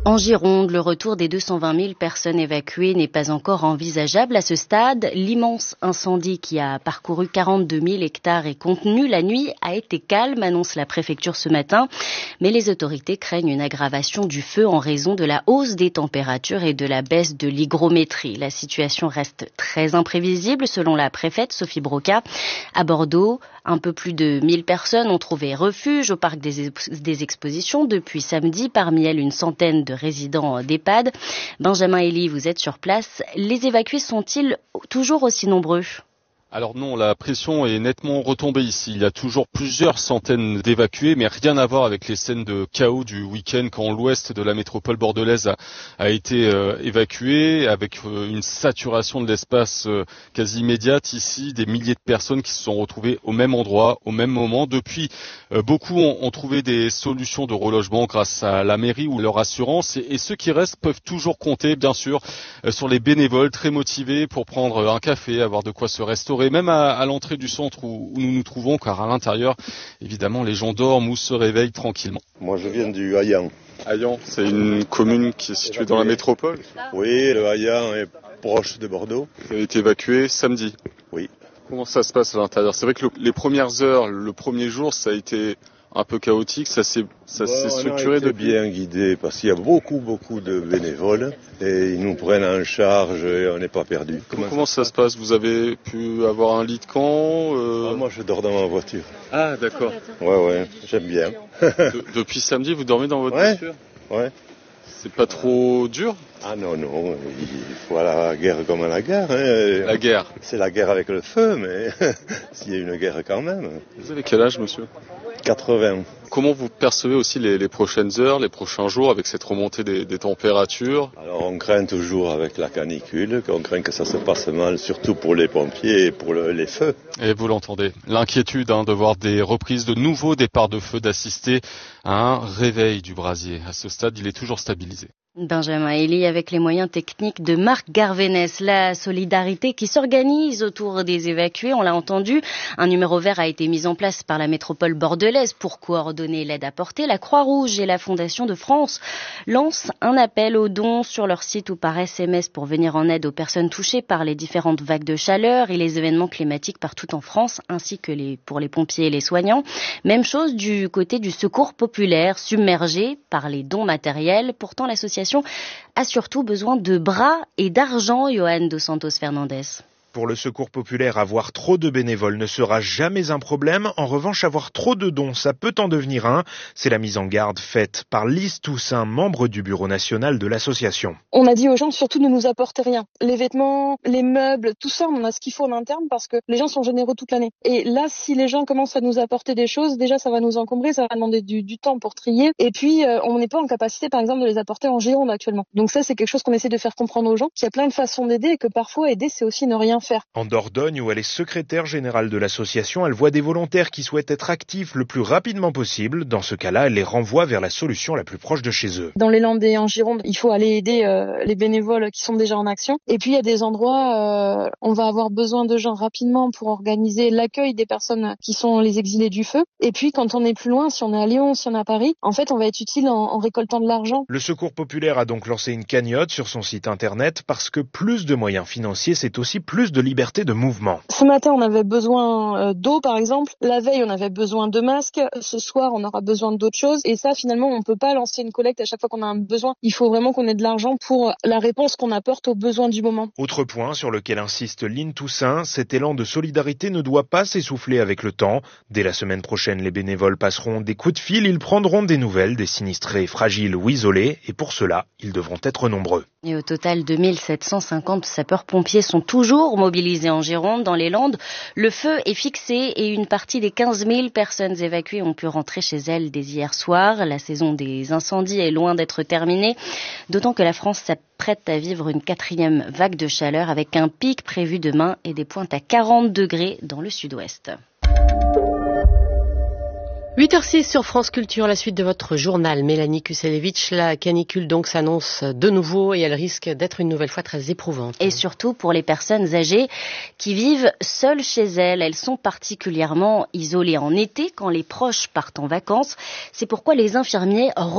En Gironde, le retour des 220 000 personnes évacuées n'est pas encore envisageable à ce stade. L'immense incendie qui a parcouru 42 000 hectares et contenu la nuit a été calme, annonce la préfecture ce matin. Mais les autorités craignent une aggravation du feu en raison de la hausse des températures et de la baisse de l'hygrométrie. La situation reste très imprévisible selon la préfète Sophie Broca. À Bordeaux, un peu plus de 1000 personnes ont trouvé refuge au parc des expositions depuis samedi, parmi elles une centaine de résidents d'EHPAD. Benjamin Elie, vous êtes sur place. Les évacués sont-ils toujours aussi nombreux ? Alors non, la pression est nettement retombée ici. Il y a toujours plusieurs centaines d'évacués, mais rien à voir avec les scènes de chaos du week-end quand l'ouest de la métropole bordelaise a été évacué, avec une saturation de l'espace quasi immédiate. Ici, des milliers de personnes qui se sont retrouvées au même endroit, au même moment. Depuis, beaucoup ont trouvé des solutions de relogement grâce à la mairie ou leur assurance. Et ceux qui restent peuvent toujours compter, bien sûr, sur les bénévoles très motivés pour prendre un café, avoir de quoi se restaurer. Même à l'entrée du centre où nous nous trouvons, car à l'intérieur, évidemment, les gens dorment ou se réveillent tranquillement. Moi, je viens du Hayan. Hayan, c'est une commune qui est située dans la métropole ? Oui, le Hayan est proche de Bordeaux. Vous avez été évacué samedi ? Oui. Comment ça se passe à l'intérieur ? C'est vrai que les premières heures, le premier jour, ça a été un peu chaotique, ça s'est structuré depuis. Bien guidé parce qu'il y a beaucoup de bénévoles et ils nous prennent en charge et on n'est pas perdu. Comment ça se passe ? Vous avez pu avoir un lit de camp Moi, je dors dans ma voiture. Ah, d'accord. Ouais, j'aime bien. Depuis samedi, vous dormez dans votre voiture ? Ouais. C'est pas trop dur ? Ah non, il faut aller à la guerre comme à la guerre. Hein. La guerre ? C'est la guerre avec le feu, mais s'il y a une guerre quand même. Vous avez quel âge, monsieur ? 80. Comment vous percevez aussi les prochaines heures, les prochains jours avec cette remontée des températures ? Alors on craint toujours avec la canicule, on craint que ça se passe mal, surtout pour les pompiers et pour les feux. Et vous l'entendez, l'inquiétude de voir des reprises de nouveaux départs de feu, d'assister à un réveil du brasier. À ce stade, il est toujours stabilisé. Benjamin Elie avec les moyens techniques de Marc Garvénès. La solidarité qui s'organise autour des évacués, on l'a entendu. Un numéro vert a été mis en place par la métropole bordelaise pour coordonner l'aide apportée. La Croix-Rouge et la Fondation de France lancent un appel aux dons sur leur site ou par SMS pour venir en aide aux personnes touchées par les différentes vagues de chaleur et les événements climatiques partout en France, ainsi que pour les pompiers et les soignants. Même chose du côté du secours populaire, submergé par les dons matériels. Pourtant, l'association a surtout besoin de bras et d'argent, Johan dos Santos Fernandez. Pour le Secours populaire, avoir trop de bénévoles ne sera jamais un problème. En revanche, avoir trop de dons, ça peut en devenir un. C'est la mise en garde faite par Lise Toussaint, membre du bureau national de l'association. On a dit aux gens surtout ne nous apporter rien. Les vêtements, les meubles, tout ça, on en a ce qu'il faut en interne parce que les gens sont généreux toute l'année. Et là, si les gens commencent à nous apporter des choses, déjà ça va nous encombrer, ça va demander du temps pour trier. Et puis, on n'est pas en capacité, par exemple, de les apporter en Gironde actuellement. Donc ça, c'est quelque chose qu'on essaie de faire comprendre aux gens, qu'il y a plein de façons d'aider et que parfois aider, c'est aussi ne rien faire. En Dordogne, où elle est secrétaire générale de l'association, elle voit des volontaires qui souhaitent être actifs le plus rapidement possible. Dans ce cas-là, elle les renvoie vers la solution la plus proche de chez eux. Dans les Landes et en Gironde, il faut aller aider les bénévoles qui sont déjà en action. Et puis, il y a des endroits, on va avoir besoin de gens rapidement pour organiser l'accueil des personnes qui sont les exilés du feu. Et puis, quand on est plus loin, si on est à Lyon, si on est à Paris, en fait, on va être utile en récoltant de l'argent. Le Secours populaire a donc lancé une cagnotte sur son site internet parce que plus de moyens financiers, c'est aussi plus de liberté de mouvement. Ce matin, on avait besoin d'eau, par exemple. La veille, on avait besoin de masques. Ce soir, on aura besoin d'autres choses. Et ça, finalement, on peut pas lancer une collecte à chaque fois qu'on a un besoin. Il faut vraiment qu'on ait de l'argent pour la réponse qu'on apporte aux besoins du moment. Autre point sur lequel insiste Lynn Toussaint, cet élan de solidarité ne doit pas s'essouffler avec le temps. Dès la semaine prochaine, les bénévoles passeront des coups de fil. Ils prendront des nouvelles des sinistrés fragiles ou isolés. Et pour cela, ils devront être nombreux. Et au total, 2750 sapeurs-pompiers sont toujours mobilisés en Gironde, dans les Landes. Le feu est fixé et une partie des 15 000 personnes évacuées ont pu rentrer chez elles dès hier soir. La saison des incendies est loin d'être terminée, d'autant que la France s'apprête à vivre une 4e vague de chaleur avec un pic prévu demain et des pointes à 40 degrés dans le sud-ouest. 8h06 sur France Culture, la suite de votre journal. Mélanie Kuselevitch, la canicule donc s'annonce de nouveau et elle risque d'être une nouvelle fois très éprouvante. Et surtout pour les personnes âgées qui vivent seules chez elles. Elles sont particulièrement isolées en été quand les proches partent en vacances. C'est pourquoi les infirmiers